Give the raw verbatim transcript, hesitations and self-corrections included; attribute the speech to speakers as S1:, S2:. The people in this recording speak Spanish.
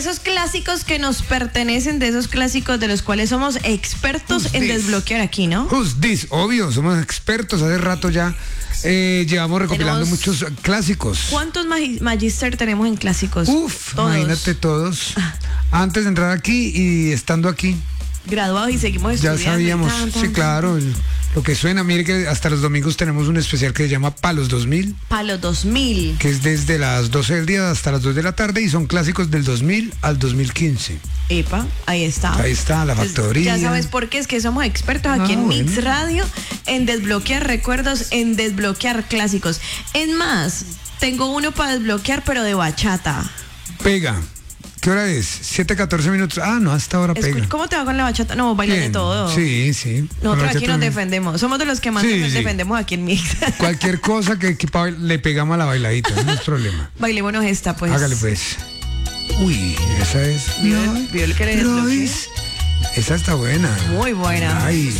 S1: Esos clásicos que nos pertenecen, de esos clásicos de los cuales somos expertos
S2: Who's
S1: en
S2: this?
S1: desbloquear aquí, ¿no?
S2: Who's this? Obvio, somos expertos. Hace rato ya eh, llevamos recopilando
S1: Tenemos-
S2: muchos clásicos.
S1: ¿Cuántos magi- Magister tenemos en clásicos?
S2: Uf,
S1: Todos.
S2: imagínate todos. Antes de entrar aquí y estando aquí,
S1: Graduados y seguimos
S2: ya
S1: estudiando.
S2: sabíamos.
S1: Tan, tan,
S2: Sí, claro, el- lo que suena. Mire que hasta los domingos tenemos un especial que se llama Palos dos mil,
S1: Palo dos mil.
S2: que es desde las doce del día hasta las dos de la tarde y son clásicos del dos mil al dos mil quince.
S1: Epa, ahí está.
S2: Ahí está, La
S1: Entonces,
S2: Factoría.
S1: Ya sabes por qué, es que somos expertos aquí
S2: Ah,
S1: en Mix
S2: bueno.
S1: Radio, en desbloquear recuerdos, en desbloquear clásicos. Es más, tengo uno para desbloquear, pero de bachata.
S2: Pega. ¿Qué hora es? siete catorce minutos. Ah, no, hasta ahora
S1: Escu-
S2: pega.
S1: ¿Cómo te va con la bachata? No, baila de
S2: Bien.
S1: todo.
S2: Sí, sí.
S1: Nosotros
S2: Con la
S1: aquí
S2: bachata
S1: nos
S2: me-
S1: defendemos. Somos de los que más
S2: Sí,
S1: nos
S2: sí.
S1: defendemos aquí en Mix.
S2: Cualquier cosa que, que pa- le pegamos a la bailadita, no es problema.
S1: Bailémonos esta, pues.
S2: Hágale pues. Uy, esa es.
S1: ¿Vio el- vio el que le desbloqueé?
S2: Lois. Esa está buena.
S1: Muy buena.
S2: Ay.